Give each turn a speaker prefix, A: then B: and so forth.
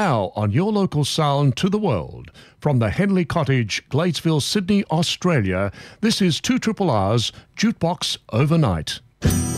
A: Now on your local sound to the world. From the Henley Cottage, Gladesville, Sydney, Australia, this is 2RRR's Jukebox Overnight.